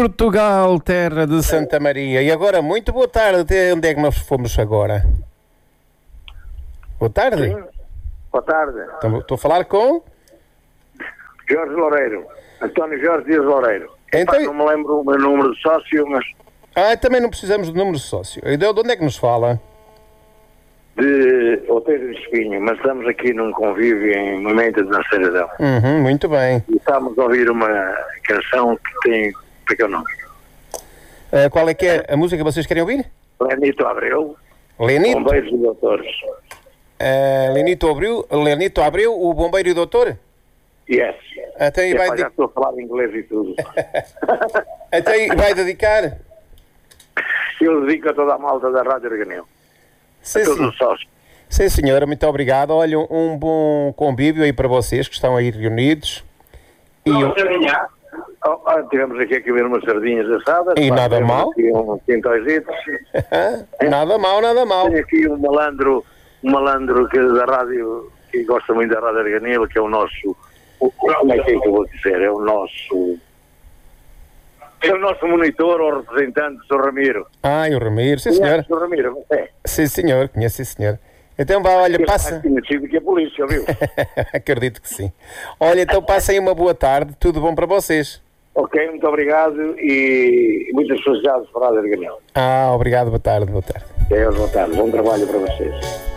Portugal, terra de Santa Maria. E agora, muito boa tarde. Até onde é que nós fomos agora? Boa tarde. Sim. Boa tarde. Estou a falar com... Jorge Loureiro. António Jorge Dias Loureiro. Então... Não me lembro o meu número de sócio, mas... também não precisamos do número de sócio. E de onde é que nos fala? De Outeiro de Espinho, mas estamos aqui num convívio em Moimenta de Nasceradão. Muito bem. E estamos a ouvir uma canção que tem pequeno nome. Qual é que é a música que vocês querem ouvir? Lenito Abreu. Lenito? Bombeiros e Doutores. Lenito Abreu, o bombeiro e o doutor? Yes. Até aí Já estou a falar inglês e tudo. Até aí vai dedicar? Eu dedico a toda a malta da Rádio Arganil. Sim, todos os sócios. Sim, senhora, muito obrigado. Olha, um bom convívio aí para vocês que estão aí reunidos. Tivemos aqui a comer umas sardinhas assadas. E nada mal. Aqui um quintoisito. Nada mal, nada mal. Tem aqui um malandro que da rádio, que gosta muito da Rádio Arganil, que é o nosso... Como é que eu vou dizer? É o nosso monitor ou representante, o Sr. Ramiro. O Ramiro, sim senhor. O Sr. Ramiro, você é? Sim senhor, conheço, sim senhor. Então vá, olha, passa... Conhecido que é a polícia, viu? Acredito que sim. Olha, então passem uma boa tarde, tudo bom para vocês. Ok, muito obrigado e muitas felicidades para a Rádio Arganil. Obrigado, boa tarde, boa tarde. Boa tarde, bom trabalho para vocês.